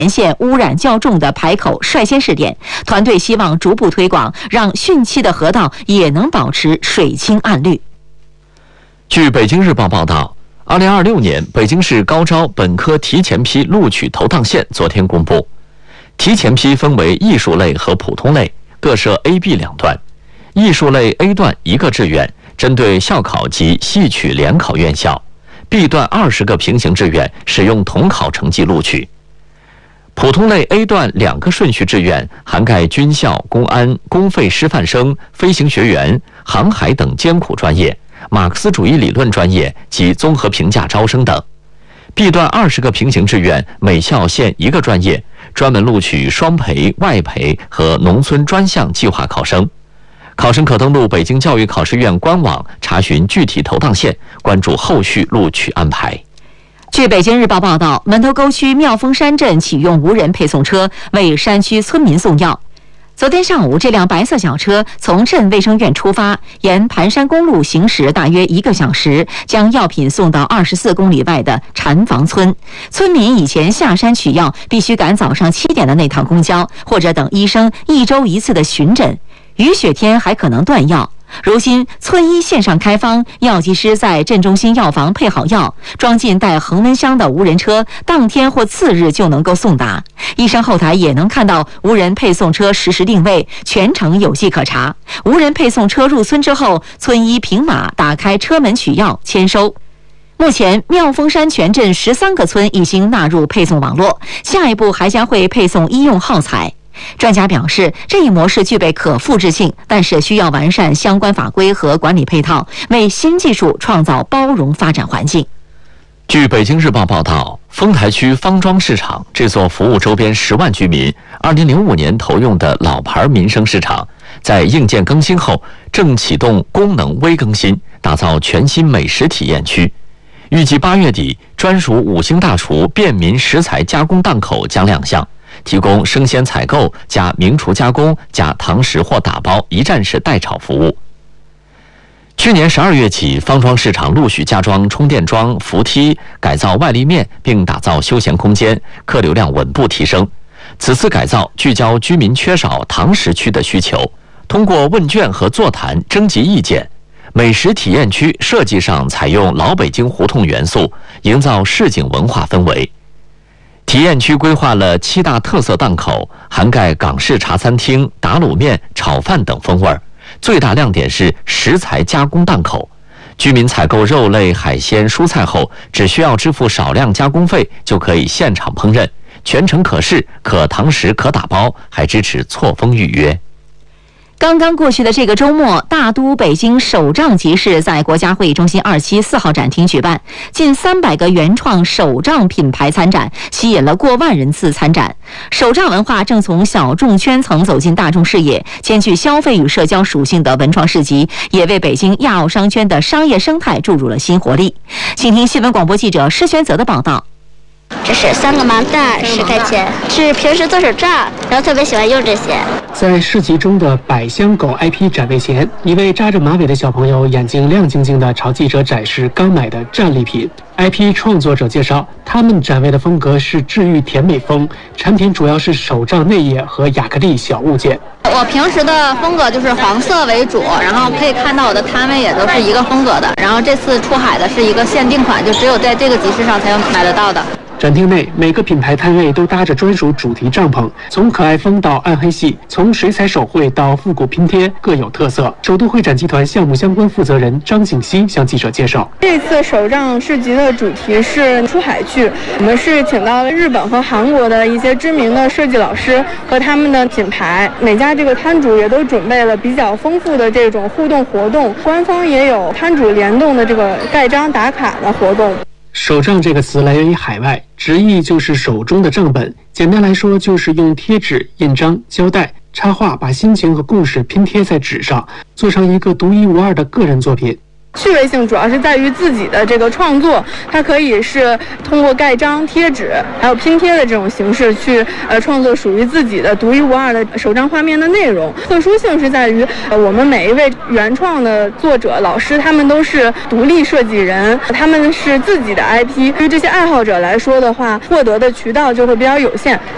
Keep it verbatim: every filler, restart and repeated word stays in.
沿线污染较重的排口率先试点，团队希望逐步推广，让汛期的河道也能保持水清岸绿。 据北京日报报道，二零二六年北京市高招本科提前批录取投档线昨天公布，提前批分为艺术类和普通类，各设 A、B 两段。艺术类 A 段一个志愿，针对校考及戏曲联考院校；B 段二十个平行志愿，使用统考成绩录取。普通类 A 段两个顺序志愿，涵盖军校、公安、公费师范生、飞行学员、航海等艰苦专业，马克思主义理论专业及综合评价招生等。B 段二十个平行志愿，每校限一个专业，专门录取双培、外培和农村专项计划考生。考生可登录北京教育考试院官网查询具体投档线，关注后续录取安排。 据北京日报报道，门头沟区妙峰山镇启用无人配送车为山区村民送药。昨天上午，这辆白色小车从镇卫生院出发，沿盘山公路行驶大约一个小时，将药品送到二十四公里外的禅房村。村民以前下山取药必须赶早上七点的那趟公交，或者等医生一周一次的巡诊，雨雪天还可能断药。如今村医线上开方，药剂师在镇中心药房配好药，装进带恒温箱的无人车，当天或次日就能够送达。医生后台也能看到无人配送车实时定位，全程有迹可查。无人配送车入村之后，村医凭码打开车门取药签收。目前，妙峰山全镇十三个村已经纳入配送网络，下一步还将会配送医用耗材。专家表示，这一模式具备可复制性，但是需要完善相关法规和管理配套，为新技术创造包容发展环境。 据北京日报报道，丰台区方庄市场这座服务周边十万居民二零零五年投用的老牌民生市场，在硬件更新后，正启动功能微更新，打造全新美食体验区。预计八月底，专属五星大厨便民食材加工档口将亮相，提供生鲜采购加名厨加工加堂食或打包一站式代炒服务。去年十二月起，方庄市场陆续加装充电桩、扶梯，改造外立面，并打造休闲空间，客流量稳步提升。此次改造聚焦居民缺少堂食区的需求，通过问卷和座谈征集意见。美食体验区设计上采用老北京胡同元素，营造市井文化氛围。体验区规划了七大特色档口，涵盖港式茶餐厅、打卤面、炒饭等风味儿。最大亮点是食材加工档口，居民采购肉类、海鲜、蔬菜后，只需要支付少量加工费，就可以现场烹饪，全程可视、可堂食、可打包，还支持错峰预约。 刚刚过去的这个周末，大都北京手账集市在国家会议中心二期四号展厅举办，近三百个原创手账品牌参展，吸引了过万人次参展。手账文化正从小众圈层走进大众视野，兼具消费与社交属性的文创市集，也为北京亚奥商圈的商业生态注入了新活力。请听新闻广播记者施玄泽的报道。 这是三个毛蛋，十块钱，是平时做手账，然后特别喜欢用这些。 在市集中的百香狗 I P 展位前，一位扎着马尾的小朋友眼睛亮晶晶地朝记者展示刚买的战利品。I P 创作者介绍，他们展位的风格是治愈甜美风，产品主要是手账内页和亚克力小物件。 我平时的风格就是黄色为主，然后可以看到我的摊位也都是一个风格的。然后这次出海的是一个限定款，就只有在这个集市上才能买得到的。 展厅内，每个品牌摊位都搭着专属主题帐篷，从可爱风到暗黑系，从水彩手绘到复古拼贴，各有特色。首都会展集团项目相关负责人张景熙向记者介绍， 这次手账市集的主题是出海去，我们是请到了日本和韩国的一些知名的设计老师和他们的品牌，每家这个摊主也都准备了比较丰富的这种互动活动，官方也有摊主联动的这个盖章打卡的活动。 手账这个词来源于海外，直译就是手中的账本。简单来说，就是用贴纸、印章、胶带、插画把心情和故事拼贴在纸上，做成一个独一无二的个人作品。 趣味性主要是在于自己的这个创作，它可以是通过盖章、贴纸还有拼贴的这种形式去呃创作属于自己的独一无二的手账画面的内容。特殊性是在于呃我们每一位原创的作者老师，他们都是独立设计人，他们是自己的 I P， 对于这些爱好者来说的话，获得的渠道就会比较有限。